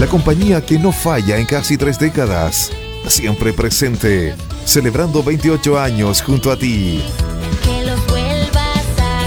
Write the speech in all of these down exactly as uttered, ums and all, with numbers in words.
la compañía que no falla en casi tres décadas. Siempre presente, celebrando veintiocho años junto a ti. Que los vuelvas a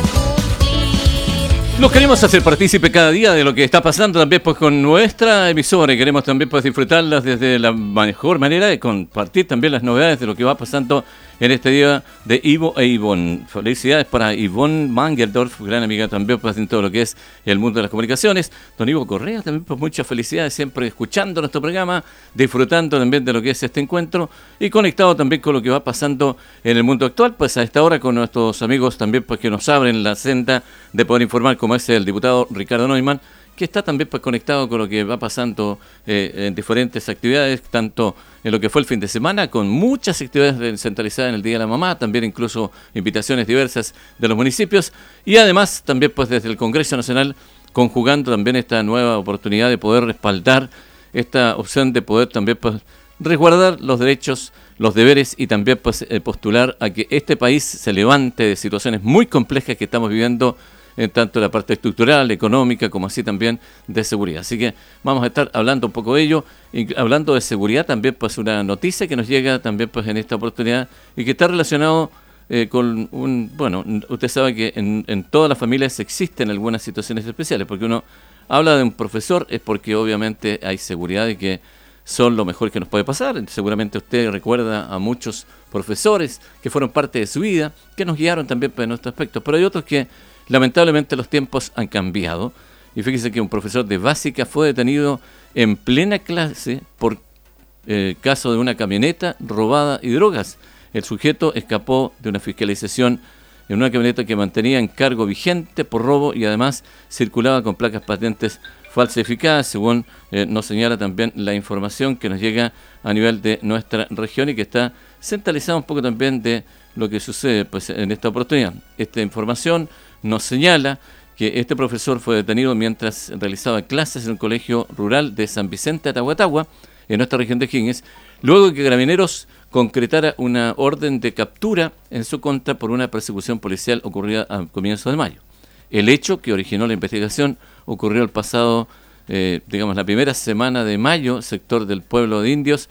cumplir. Los queremos hacer partícipe cada día de lo que está pasando también pues con nuestra emisora y queremos también pues disfrutarlas desde la mejor manera y compartir también las novedades de lo que va pasando en este día de Ivo e Ivonne. Felicidades para Ivonne Mangeldorf, gran amiga también pues en todo lo que es el mundo de las comunicaciones. Don Ivo Correa también pues muchas felicidades, siempre escuchando nuestro programa, disfrutando también de lo que es este encuentro y conectado también con lo que va pasando en el mundo actual, pues a esta hora con nuestros amigos también pues que nos abren la senda de poder informar, como es el diputado Ricardo Neumann, que está también pues conectado con lo que va pasando eh, en diferentes actividades, tanto en lo que fue el fin de semana, con muchas actividades centralizadas en el Día de la Mamá, también incluso invitaciones diversas de los municipios, y además también pues desde el Congreso Nacional, conjugando también esta nueva oportunidad de poder respaldar esta opción de poder también pues resguardar los derechos, los deberes y también pues eh, postular a que este país se levante de situaciones muy complejas que estamos viviendo en tanto la parte estructural, económica, como así también de seguridad. Así que vamos a estar hablando un poco de ello, y hablando de seguridad también pues una noticia que nos llega también pues en esta oportunidad y que está relacionado eh, con un, bueno, usted sabe que en, en todas las familias existen algunas situaciones especiales, porque uno habla de un profesor es porque obviamente hay seguridad y que son lo mejor que nos puede pasar. Seguramente usted recuerda a muchos profesores que fueron parte de su vida, que nos guiaron también en nuestros aspectos, pero hay otros que lamentablemente los tiempos han cambiado y fíjese que un profesor de básica fue detenido en plena clase por eh, caso de una camioneta robada y drogas. El sujeto escapó de una fiscalización en una camioneta que mantenía en cargo vigente por robo y además circulaba con placas patentes falsificadas, según eh, nos señala también la información que nos llega a nivel de nuestra región y que está centralizada un poco también de lo que sucede pues, en esta oportunidad. Esta información nos señala que este profesor fue detenido mientras realizaba clases en un colegio rural de San Vicente de Atahuatahua, en nuestra región de Higgins, luego de que Carabineros concretara una orden de captura en su contra por una persecución policial ocurrida a comienzos de mayo. El hecho que originó la investigación ocurrió el pasado, eh, digamos, la primera semana de mayo, sector del pueblo de indios,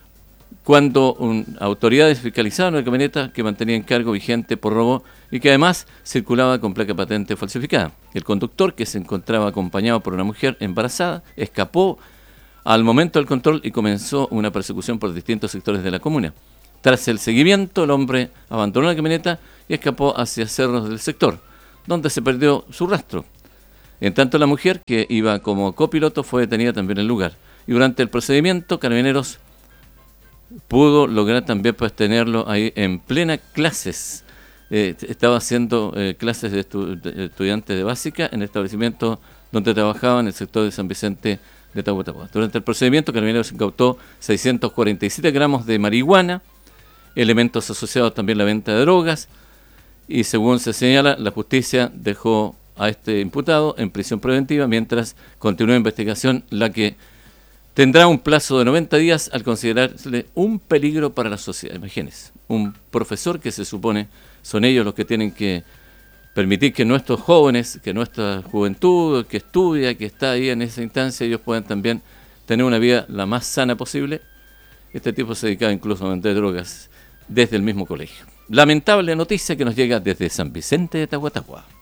cuando un, autoridades fiscalizaron una camioneta que mantenía en cargo vigente por robo y que además circulaba con placa patente falsificada. El conductor, que se encontraba acompañado por una mujer embarazada, escapó al momento del control y comenzó una persecución por distintos sectores de la comuna. Tras el seguimiento, el hombre abandonó la camioneta y escapó hacia cerros del sector, donde se perdió su rastro. En tanto, la mujer, que iba como copiloto, fue detenida también en el lugar. Y durante el procedimiento, Carabineros pudo lograr también pues tenerlo ahí en plena clases. Eh, estaba haciendo eh, clases de, estu de estudiantes de básica en el establecimiento donde trabajaba en el sector de San Vicente de Atahuatahua. Durante el procedimiento, Carabineros incautó seiscientos cuarenta y siete gramos de marihuana, elementos asociados también a la venta de drogas, y según se señala, la justicia dejó a este imputado en prisión preventiva mientras continúa la investigación, la que tendrá un plazo de noventa días al considerarse un peligro para la sociedad. Imagínense, un profesor que se supone son ellos los que tienen que permitir que nuestros jóvenes, que nuestra juventud que estudia, que está ahí en esa instancia, ellos puedan también tener una vida la más sana posible. Este tipo se dedicaba incluso a vender drogas desde el mismo colegio. Lamentable noticia que nos llega desde San Vicente de Atahuatahua.